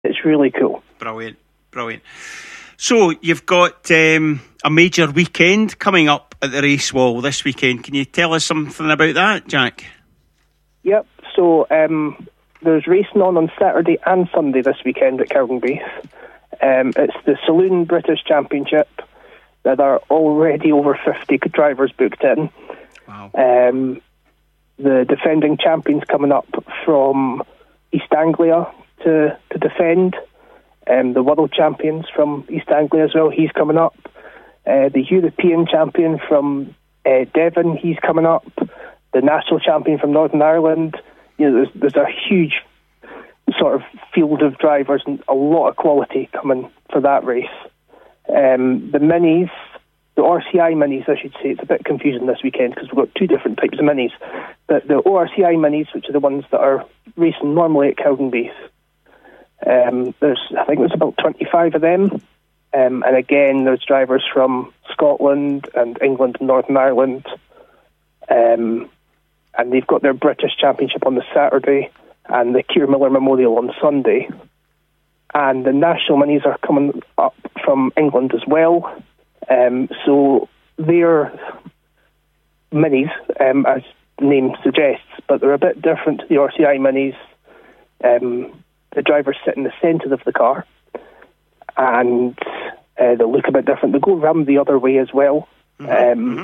It's really cool. Brilliant. So you've got a major weekend coming up at the Race Wall this weekend. Can you tell us something about that, Jack? Yep, so there's racing on Saturday and Sunday this weekend at Cowdenbeath. It's the Saloon British Championship. There are already over 50 drivers booked in. Wow. The defending champions coming up from East Anglia to defend. The world champions from East Anglia as well, he's coming up. The European champion from Devon, he's coming up. The national champion from Northern Ireland. There's a huge sort of field of drivers and a lot of quality coming for that race. The minis, the RCI minis, I should say, it's a bit confusing this weekend because we've got two different types of minis. But the ORCI minis, which are the ones that are racing normally at Cowdenbeath, I think there's about 25 of them. And again, there's drivers from Scotland and England and Northern Ireland. And they've got their British Championship on the Saturday and the Keir Miller Memorial on Sunday. And the national minis are coming up from England as well. So they're minis, as the name suggests, but they're a bit different to the RCI minis. The drivers sit in the centre of the car, and they look a bit different. They go round the other way as well. And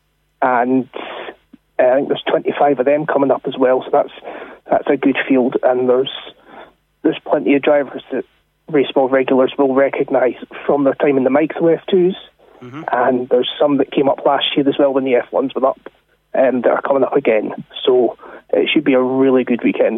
I think there's 25 of them coming up as well, so that's a good field. And there's plenty of drivers that Raceball regulars will recognise from their time in the Michelin F2s. And there's some that came up last year as well when the F1s were up, that are coming up again. So it should be a really good weekend.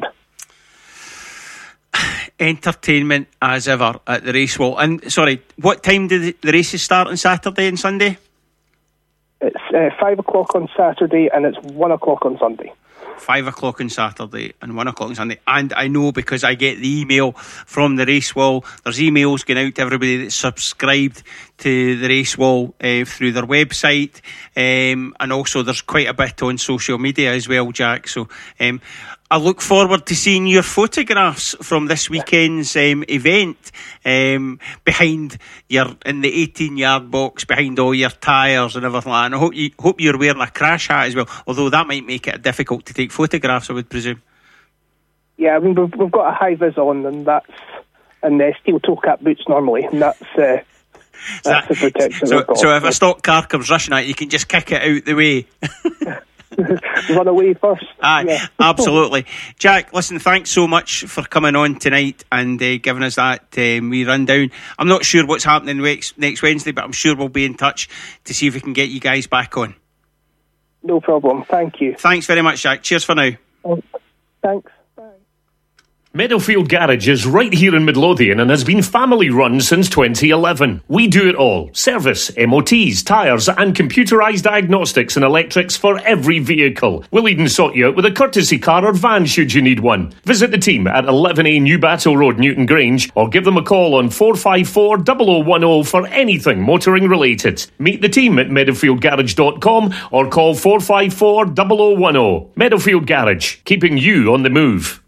Entertainment as ever at the Race Wall. And sorry, what time do the races start on Saturday and Sunday? It's 5 o'clock on Saturday and it's 1 o'clock on Sunday. 5 o'clock on Saturday and 1 o'clock on Sunday. And I know because I get the email from the Race Wall. There's emails going out to everybody that's subscribed to the Race Wall through their website, and also there's quite a bit on social media as well, Jack. So I look forward to seeing your photographs from this weekend's event, behind in the 18-yard box, behind all your tyres and everything like that. And I hope you're wearing a crash hat as well, although that might make it difficult to take photographs, I would presume. Yeah, I mean, we've got a high-vis on, and steel toe cap boots normally, and that's the protection we've got. So if a stock car comes rushing at you, you can just kick it out the way. Run away first. Yeah. Absolutely. Jack, listen, thanks so much for coming on tonight and giving us that wee rundown. I'm not sure what's happening next Wednesday, but I'm sure we'll be in touch to see if we can get you guys back on. No problem. Thank you. Thanks very much, Jack. Cheers for now. Thanks. Meadowfield Garage is right here in Midlothian and has been family run since 2011. We do it all. Service, MOTs, tyres and computerised diagnostics and electrics for every vehicle. We'll even sort you out with a courtesy car or van should you need one. Visit the team at 11A New Battle Road, Newton Grange, or give them a call on 454 0010 for anything motoring related. Meet the team at meadowfieldgarage.com or call 454 0010. Meadowfield Garage, keeping you on the move.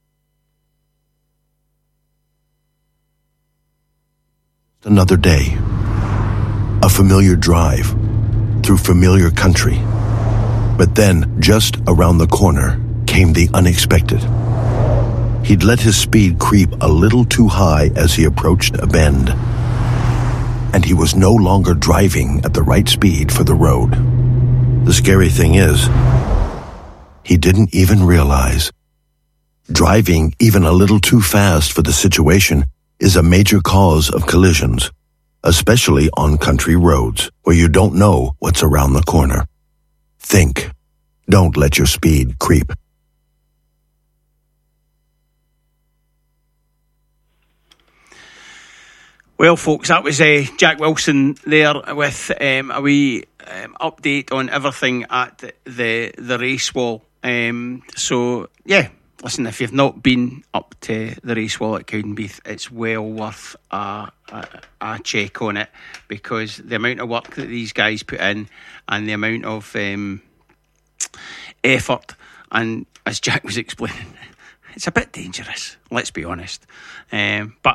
Another day, a familiar drive through familiar country. But then, just around the corner, came the unexpected. He'd let his speed creep a little too high as he approached a bend. And he was no longer driving at the right speed for the road. The scary thing is, he didn't even realize. Driving even a little too fast for the situation is a major cause of collisions, especially on country roads where you don't know what's around the corner. Think. Don't let your speed creep. Well, folks, that was Jack Wilson there with a wee update on everything at the Race Wall. So, yeah. Listen, if you've not been up to the Race Wall at Cowdenbeath, it's well worth a check on it, because the amount of work that these guys put in and the amount of effort, and as Jack was explaining, it's a bit dangerous, let's be honest. But